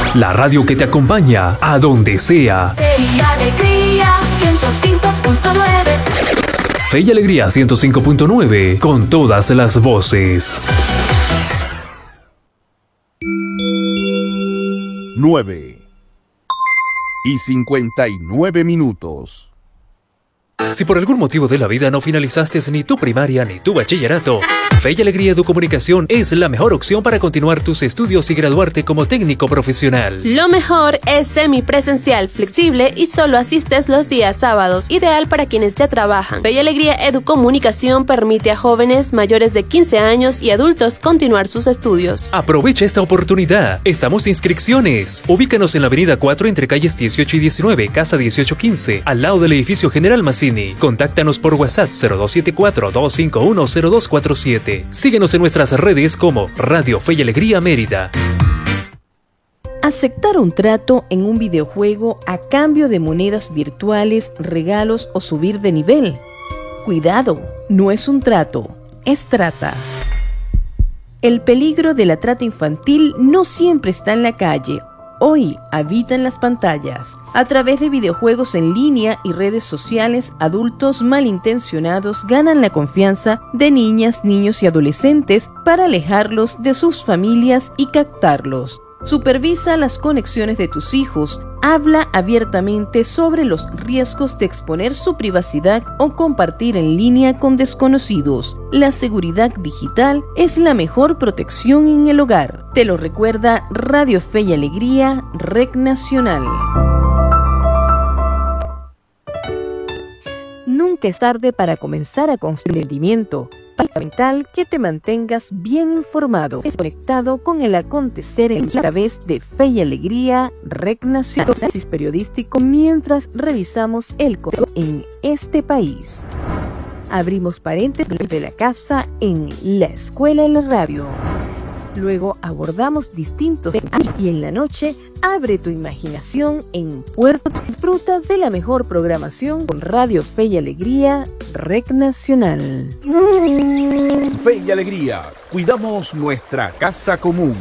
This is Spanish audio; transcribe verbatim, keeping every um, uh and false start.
La radio que te acompaña a donde sea. Fe y Alegría ciento cinco punto nueve. Fe y Alegría ciento cinco punto nueve, con todas las voces. nueve y cincuenta y nueve minutos. Si por algún motivo de la vida no finalizaste ni tu primaria ni tu bachillerato, Fe y Alegría Educomunicación es la mejor opción para continuar tus estudios y graduarte como técnico profesional. Lo mejor es semipresencial, flexible y solo asistes los días sábados, ideal para quienes ya trabajan. Fe y Alegría Educomunicación permite a jóvenes mayores de quince años y adultos continuar sus estudios. Aprovecha esta oportunidad. Estamos de inscripciones. Ubícanos en la avenida cuatro entre calles dieciocho y diecinueve, casa dieciocho quince, al lado del edificio General Mazzini. Contáctanos por WhatsApp cero dos siete cuatro, dos cinco uno, cero dos cuatro siete. Síguenos en nuestras redes como Radio Fe y Alegría Mérida. Aceptar un trato en un videojuego a cambio de monedas virtuales, regalos o subir de nivel. Cuidado, no es un trato, es trata. El peligro de la trata infantil no siempre está en la calle. Hoy habita en las pantallas. A través de videojuegos en línea y redes sociales, adultos malintencionados ganan la confianza de niñas, niños y adolescentes para alejarlos de sus familias y captarlos. Supervisa las conexiones de tus hijos. Habla abiertamente sobre los riesgos de exponer su privacidad o compartir en línea con desconocidos. La seguridad digital es la mejor protección en el hogar. Te lo recuerda Radio Fe y Alegría, Red Nacional. Nunca es tarde para comenzar a construir rendimiento. Es fundamental que te mantengas bien informado, desconectado con el acontecer en a través de Fe y Alegría, Red Nacional, análisis periodístico mientras revisamos el contexto en este país. Abrimos paréntesis de la casa en La Escuela en la Radio. Luego abordamos distintos temas y en la noche abre tu imaginación en Puerto. Disfruta de la mejor programación con Radio Fe y Alegría, Red Nacional. Fe y Alegría, cuidamos nuestra casa común.